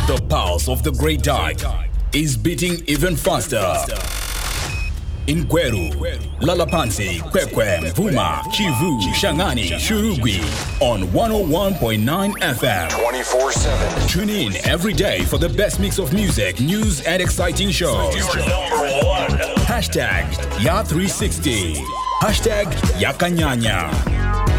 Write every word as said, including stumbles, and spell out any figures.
The pulse of the Great Dike is beating even faster. In Gweru, Lalapansi, Kwekwe, Mvuma, Kivu, Shangani, Shurugwi on one oh one point nine F M. twenty-four seven. Tune in every day for the best mix of music, news, and exciting shows. Your number one. Hashtag Ya three sixty. Hashtag Yakanyanya.